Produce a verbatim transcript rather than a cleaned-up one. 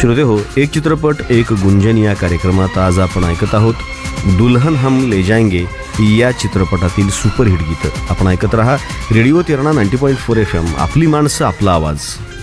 श्रोते हो, एक चित्रपट एक गुंजन या कार्यक्रमात आज आपण ऐकत आहोत दुल्हन हम ले जाएंगे या चित्रपटातील सुपरहिट गीतं. आपण ऐकत रहा radio तिरणा ninety point four F M. आपली माणसं आपला आवाज.